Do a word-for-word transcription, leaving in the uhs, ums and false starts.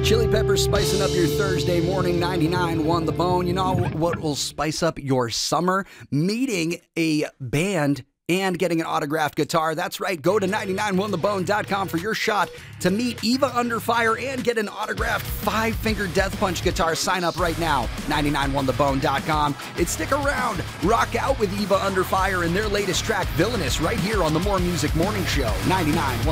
Chili Peppers spicing up your Thursday morning. ninety-nine won the bone. You know what will spice up your summer? Meeting a band and getting an autographed guitar. That's right. Go to ninety-nine won the bone dot com for your shot to meet Eva Under Fire and get an autographed Five Finger Death Punch guitar. Sign up right now. ninety-nine won the bone dot com. And stick around. Rock out with Eva Under Fire and their latest track, Villainous, right here on the More Music Morning Show. ninety-nine